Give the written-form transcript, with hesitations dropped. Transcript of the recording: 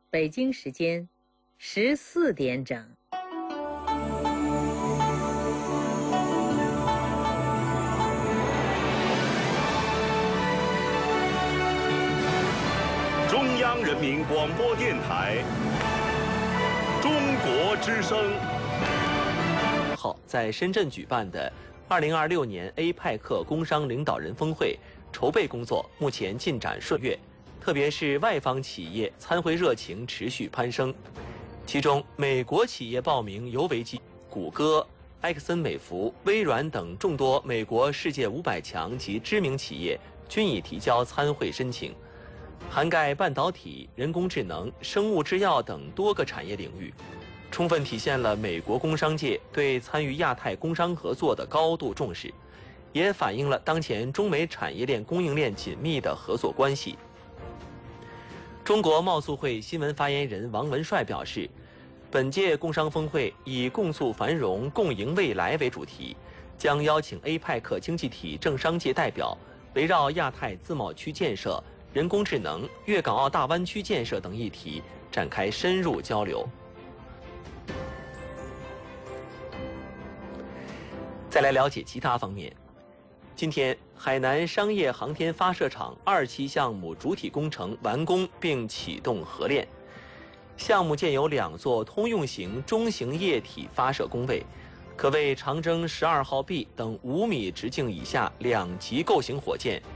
北京时间14点整。 中央人民广播电台中国之声。 号在深圳举办的2026年 APEC 工商领导人峰会筹备工作目前进展顺悦，特别是外方企业参会热情持续攀升。其中，美国企业报名尤为积，谷歌、埃克森美孚、微软等众多美国世界500强及知名企业均已提交参会申请，涵盖半导体、人工智能、生物制药等多个产业领域，充分体现了美国工商界对参与亚太工商合作的高度重视，也反映了当前中美产业链供应链紧密的合作关系。中国贸促会新闻发言人王文帅表示，本届工商峰会以共促繁荣、共赢未来为主题，将邀请 APEC 经济体政商界代表围绕亚太自贸区建设、人工智能、粤港澳大湾区建设等议题展开深入交流。再来了解其他方面。今天，海南商业航天发射场2期项目主体工程完工并启动合练。项目建有2座通用型中型液体发射工位，可为长征12号 B 等5米直径以下2级构型火箭